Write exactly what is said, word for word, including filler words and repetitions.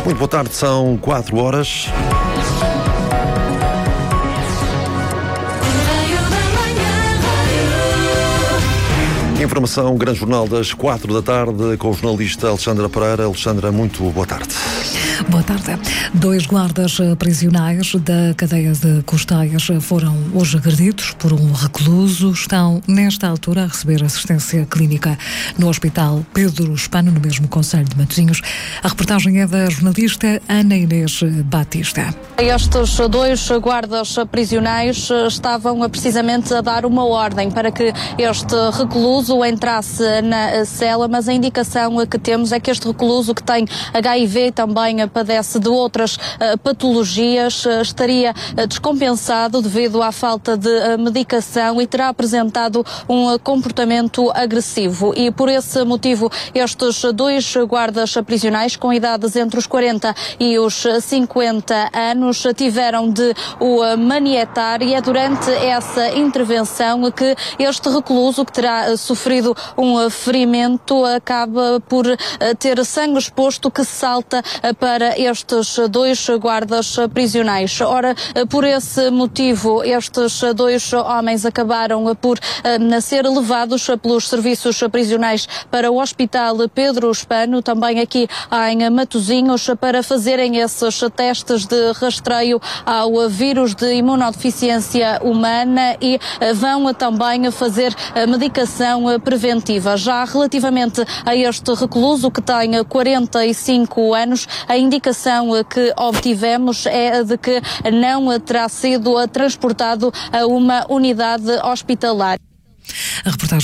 Muito boa tarde, são quatro horas. Informação, grande jornal das quatro da tarde, com o jornalista Alexandra Pereira. Alexandra, muito boa tarde. Boa tarde. Dois guardas prisionais da cadeia de Costeias foram hoje agredidos por um recluso. Estão, nesta altura, a receber assistência clínica no Hospital Pedro Spano, no mesmo concelho de Matosinhos. A reportagem é da jornalista Ana Inês Batista. Estes dois guardas prisionais estavam precisamente a dar uma ordem para que este recluso entrasse na cela, mas a indicação que temos é que este recluso, que tem H I V e também padece de outras uh, patologias, uh, estaria uh, descompensado devido à falta de uh, medicação e terá apresentado um uh, comportamento agressivo. E por esse motivo estes dois guardas prisionais com idades entre os quarenta e os cinquenta anos tiveram de o uh, manietar, e é durante essa intervenção que este recluso, que terá uh, sofrido um uh, ferimento, acaba por uh, ter sangue exposto que salta uh, para estes dois guardas prisionais. Ora, por esse motivo, estes dois homens acabaram por uh, ser levados pelos serviços prisionais para o Hospital Pedro Spano, também aqui em Matosinhos, para fazerem esses testes de rastreio ao vírus de imunodeficiência humana, e uh, vão também fazer a medicação preventiva. Já relativamente a este recluso, que tem quarenta e cinco anos, a indicação que obtivemos é de que não terá sido transportado a uma unidade hospitalar. A reportagem